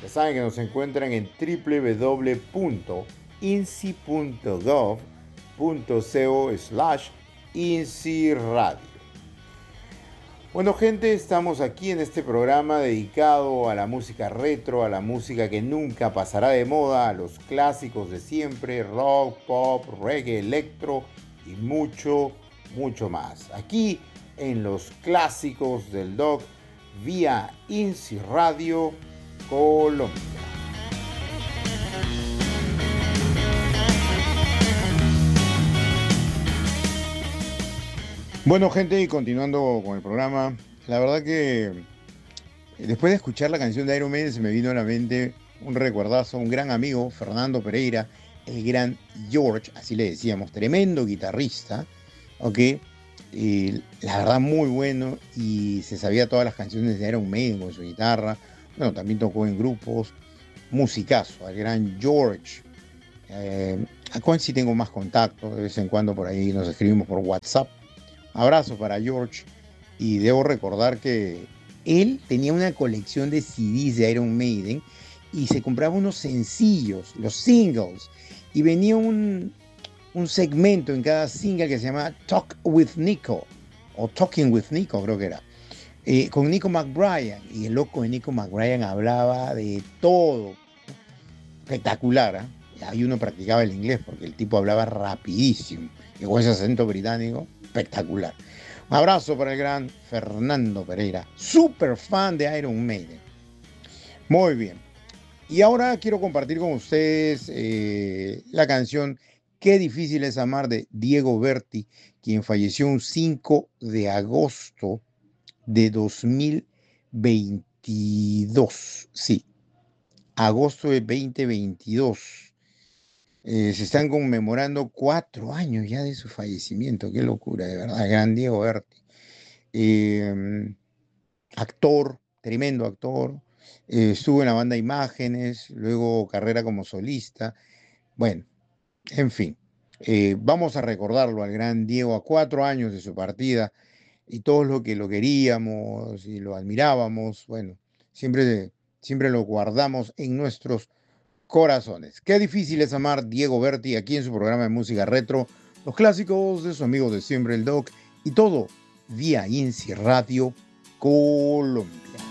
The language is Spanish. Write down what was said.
saben que nos encuentran en www.inci.gov.co/INCI Radio. Bueno, gente, estamos aquí en este programa dedicado a la música retro, a la música que nunca pasará de moda, a los clásicos de siempre, rock, pop, reggae, electro y mucho, mucho más. Aquí en los clásicos del Doc vía INCI Radio Colombia. Bueno, gente, y continuando con el programa, la verdad que después de escuchar la canción de Iron Maiden se me vino a la mente un recuerdazo, un gran amigo, Fernando Pereira, el gran George, así le decíamos, tremendo guitarrista, ¿ok? La verdad muy bueno y se sabía todas las canciones de Iron Maiden con su guitarra, bueno, también tocó en grupos, musicazo, el gran George. Con él sí tengo más contacto, de vez en cuando por ahí nos escribimos por WhatsApp. Abrazo para George y debo recordar que él tenía una colección de CDs de Iron Maiden y se compraba unos sencillos, los singles, y venía un segmento en cada single que se llamaba Talk with Nico, o Talking with Nico creo que era, con Nico McBride, y el loco de Nico McBride hablaba de todo, espectacular, ¿eh? Ahí uno practicaba el inglés porque el tipo hablaba rapidísimo y con ese acento británico espectacular. Un abrazo para el gran Fernando Pereira, súper fan de Iron Maiden. Muy bien. Y ahora quiero compartir con ustedes la canción Qué difícil es amar de Diego Berti, quien falleció un 5 de agosto de 2022. Sí, agosto de 2022. Se están conmemorando 4 años ya de su fallecimiento. Qué locura, de verdad. Gran Diego Berti. Actor, tremendo actor. Estuvo en la banda Imágenes, luego carrera como solista. Bueno, en fin. Vamos a recordarlo al gran Diego a 4 años de su partida y todos lo que lo queríamos y lo admirábamos. Bueno, siempre lo guardamos en nuestros corazones. Qué difícil es amar Diego Berti aquí en su programa de música retro, los clásicos de su amigo de siempre, el Doc, y todo vía INCI Radio Colombia.